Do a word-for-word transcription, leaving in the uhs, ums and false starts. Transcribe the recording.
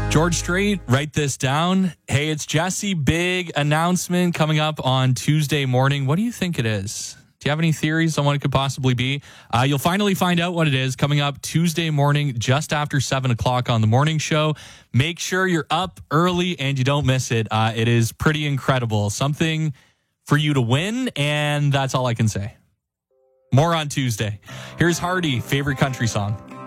George Strait, write this down. Hey, it's Jesse. Big announcement coming up on Tuesday morning. What do you think it is? Do you have any theories on what it could possibly be? Uh, you'll finally find out what it is coming up Tuesday morning, just after seven o'clock on the morning show. Make sure you're up early and you don't miss it. Uh, it is pretty incredible. Something for you to win, and that's all I can say. More on Tuesday. Here's Hardy, favorite country song.